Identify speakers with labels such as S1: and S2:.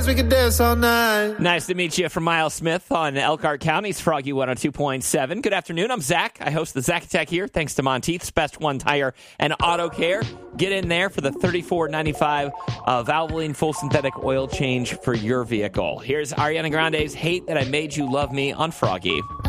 S1: We can dance all night.
S2: Nice to meet you from Miles Smith on Elkhart County's Froggy 102.7. Good afternoon. I'm Zach. I host the Zach Attack here. Thanks to Monteith's Best One Tire and Auto Care. Get in there for the $34.95 Valvoline full synthetic oil change for your vehicle. Here's Ariana Grande's Hate That I Made You Love Me on Froggy.